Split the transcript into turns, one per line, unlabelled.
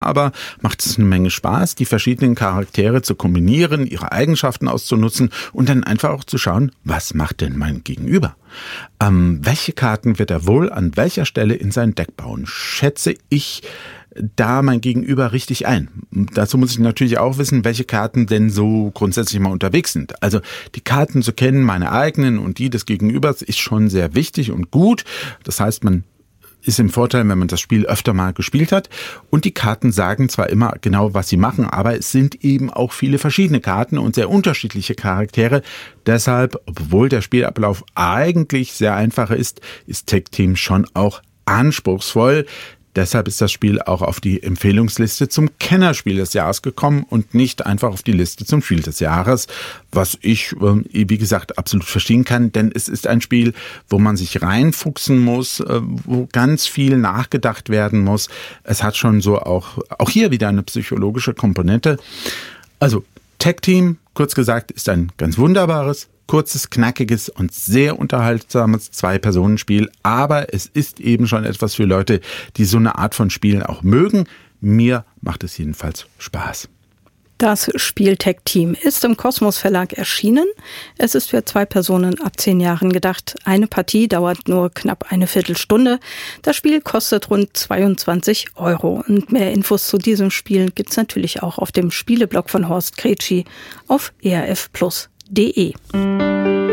aber macht es eine Menge Spaß, die verschiedenen Charaktere zu kombinieren, ihre Eigenschaften auszunutzen und dann einfach auch zu schauen, was macht denn mein Gegenüber? Welche Karten wird er wohl an welcher Stelle in sein Deck bauen? Schätze ich da mein Gegenüber richtig ein? Dazu muss ich natürlich auch wissen, welche Karten denn so grundsätzlich mal unterwegs sind. Also die Karten zu kennen, meine eigenen und die des Gegenübers, ist schon sehr wichtig und gut. Das heißt, man ist im Vorteil, wenn man das Spiel öfter mal gespielt hat. Und die Karten sagen zwar immer genau, was sie machen, aber es sind eben auch viele verschiedene Karten und sehr unterschiedliche Charaktere. Deshalb, obwohl der Spielablauf eigentlich sehr einfach ist Tech Team schon auch anspruchsvoll. Deshalb ist das Spiel auch auf die Empfehlungsliste zum Kennerspiel des Jahres gekommen und nicht einfach auf die Liste zum Spiel des Jahres, was ich, wie gesagt, absolut verstehen kann, denn es ist ein Spiel, wo man sich reinfuchsen muss, wo ganz viel nachgedacht werden muss. Es hat schon so auch hier wieder eine psychologische Komponente. Also Tech Team, kurz gesagt, ist ein ganz wunderbares, kurzes, knackiges und sehr unterhaltsames Zwei-Personen-Spiel, aber es ist eben schon etwas für Leute, die so eine Art von Spielen auch mögen. Mir macht es jedenfalls Spaß.
Das Spiel Tech Team ist im Kosmos Verlag erschienen. Es ist für 2 Personen ab 10 Jahren gedacht. Eine Partie dauert nur knapp eine Viertelstunde. Das Spiel kostet rund 22 €. Und mehr Infos zu diesem Spiel gibt's natürlich auch auf dem Spieleblog von Horst Kretschi auf erfplus.de.